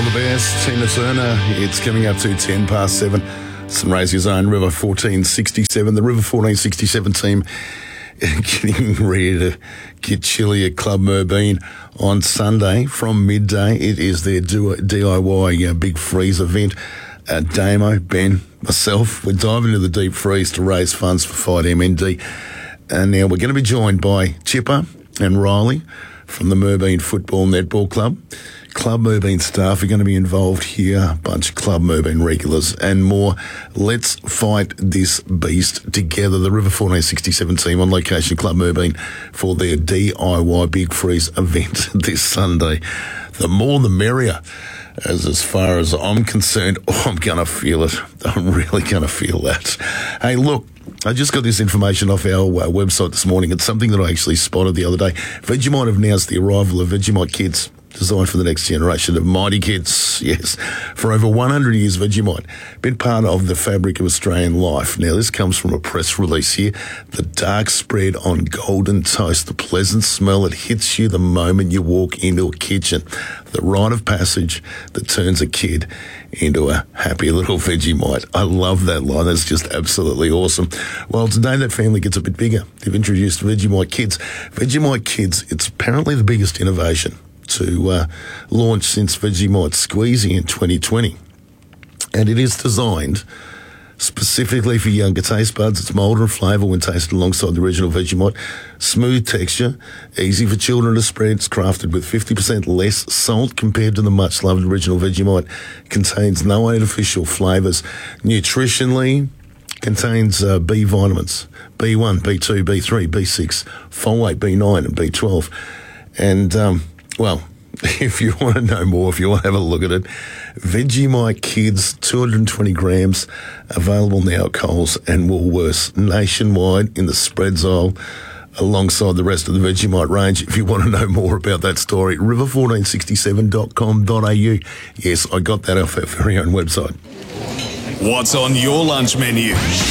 all the best. Tina Turner. It's coming up to 7 past. Some races on River 1467. The River 1467 team getting ready to get chilly at Club Merbeen on Sunday from midday. It is their DIY Big Freeze event. Damo, Ben, myself, we're diving into the deep freeze to raise funds for Fight MND. And now we're going to be joined by Chipper and Riley from the Merbeen Football Netball Club. Club Merbeen staff are going to be involved here, a bunch of Club Merbeen regulars and more. Let's fight this beast together. The River 1467 team on location, Club Merbeen, for their DIY Big Freeze event this Sunday. The more the merrier, as far as I'm concerned. I'm going to feel it. I'm really going to feel that. Hey, look, I just got this information off our website this morning. It's something that I actually spotted the other day. Vegemite have announced the arrival of Vegemite Kids, designed for the next generation of mighty kids. Yes, for over 100 years, Vegemite been part of the fabric of Australian life. Now, this comes from a press release here. The dark spread on golden toast, the pleasant smell that hits you the moment you walk into a kitchen. The rite of passage that turns a kid into a happy little Vegemite. I love that line. That's just absolutely awesome. Well, today that family gets a bit bigger. They've introduced Vegemite Kids. Vegemite Kids, it's apparently the biggest innovation to launch since Vegemite Squeezy in 2020. And it is designed specifically for younger taste buds. It's milder in flavour when tasted alongside the original Vegemite. Smooth texture, easy for children to spread. It's crafted with 50% less salt compared to the much-loved original Vegemite. Contains no artificial flavours. Nutritionally, contains B vitamins, B1, B2, B3, B6, folate, B9 and B12. And, well, if you want to know more, if you want to have a look at it, Vegemite Kids, 220 grams, available now at Coles and Woolworths nationwide in the spreads aisle alongside the rest of the Vegemite range. If you want to know more about that story, river1467.com.au. Yes, I got that off our very own website. What's on your lunch menu?